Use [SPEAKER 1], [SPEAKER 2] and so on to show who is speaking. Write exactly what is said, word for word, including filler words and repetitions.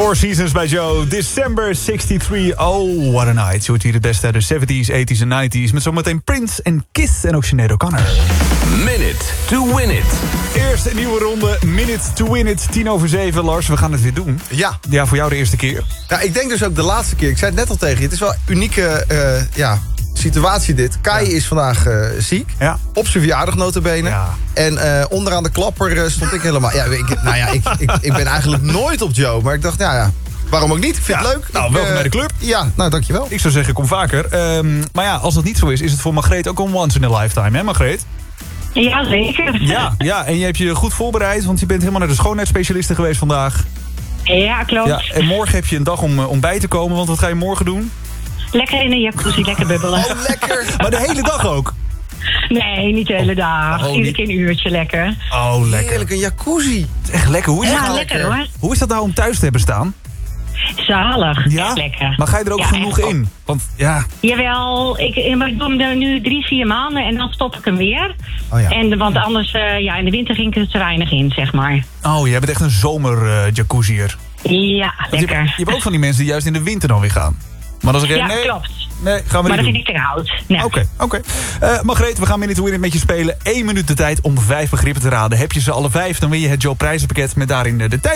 [SPEAKER 1] Four Seasons bij Joe, December zesentachtig. Oh, what a night. Je hoort hier het beste uit de zeventies, tachtiger en negentiger. Met zometeen Prince en Kiss en ook Sinead O'Connor.
[SPEAKER 2] Minute to win it.
[SPEAKER 1] Eerst een nieuwe ronde, Minute to win it. Tien over zeven, Lars, we gaan het weer doen.
[SPEAKER 3] Ja.
[SPEAKER 1] Ja, voor jou de eerste keer.
[SPEAKER 3] Ja, ik denk dus ook de laatste keer. Ik zei het net al tegen je. Het is wel een unieke uh, ja, situatie dit. Kai ja. is vandaag uh, ziek.
[SPEAKER 1] Ja.
[SPEAKER 3] Op zijn verjaardag nota bene. Ja. En uh, onderaan de klapper uh, stond ik helemaal... Ja, ik, nou ja, ik, ik, ik ben eigenlijk nooit op Joe. Maar ik dacht, nou ja, waarom ook niet? Ik vind
[SPEAKER 1] ja.
[SPEAKER 3] het leuk.
[SPEAKER 1] Nou,
[SPEAKER 3] ik,
[SPEAKER 1] welkom
[SPEAKER 3] uh,
[SPEAKER 1] bij de club.
[SPEAKER 3] Ja, nou, dankjewel.
[SPEAKER 1] Ik zou zeggen, kom vaker. Um, maar ja, als dat niet zo is, is het voor Margreet ook een once in a lifetime, hè Margreet?
[SPEAKER 4] Ja, zeker.
[SPEAKER 1] Ja, ja, en je hebt je goed voorbereid, want je bent helemaal naar de schoonheidsspecialiste geweest vandaag.
[SPEAKER 4] Ja, klopt.
[SPEAKER 1] Ja, en morgen heb je een dag om, om bij te komen, want wat ga je morgen doen?
[SPEAKER 4] Lekker in een jacuzzi, lekker bubbelen.
[SPEAKER 3] Oh, lekker.
[SPEAKER 1] Maar de hele dag ook?
[SPEAKER 4] Nee, niet de hele dag.
[SPEAKER 1] Oh,
[SPEAKER 4] Iedere
[SPEAKER 1] niet...
[SPEAKER 4] keer een uurtje lekker.
[SPEAKER 1] Oh, lekker.
[SPEAKER 3] Heerlijk, een jacuzzi.
[SPEAKER 1] Het is echt lekker. Hoe is,
[SPEAKER 4] ja,
[SPEAKER 1] dat,
[SPEAKER 4] lekker hoor.
[SPEAKER 1] Hoe is dat nou om thuis te hebben staan?
[SPEAKER 4] Zalig.
[SPEAKER 1] Ja?
[SPEAKER 4] Echt lekker.
[SPEAKER 1] Maar ga je er ook
[SPEAKER 4] ja,
[SPEAKER 1] genoeg in? Want ja...
[SPEAKER 4] Jawel, ik, maar ik doe hem er nu drie, vier maanden en dan stop ik hem weer.
[SPEAKER 3] Oh ja.
[SPEAKER 4] En, want anders, uh, ja, in de winter ging ik er te weinig in, zeg maar.
[SPEAKER 1] Oh, jij bent echt een zomer uh, jacuzzier.
[SPEAKER 4] Ja,
[SPEAKER 1] Want
[SPEAKER 4] lekker.
[SPEAKER 1] Je, je hebt ook van die mensen die juist in de winter dan weer gaan. Maar als ik
[SPEAKER 4] ja,
[SPEAKER 1] nee,
[SPEAKER 4] klopt.
[SPEAKER 1] Nee, gaan we
[SPEAKER 4] maar
[SPEAKER 1] niet
[SPEAKER 4] dat
[SPEAKER 1] doen.
[SPEAKER 4] vind ik te oud. Nee.
[SPEAKER 1] Oké, oké. Uh, Margreet, we gaan Minute to Win It met je spelen. Eén minuut de tijd om vijf begrippen te raden. Heb je ze alle vijf, dan win je het Joe prijzenpakket met daarin de tijd.